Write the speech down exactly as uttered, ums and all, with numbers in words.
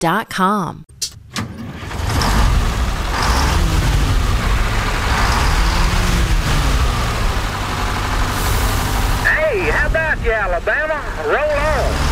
dot com. Hey, how about you, Alabama? Roll on.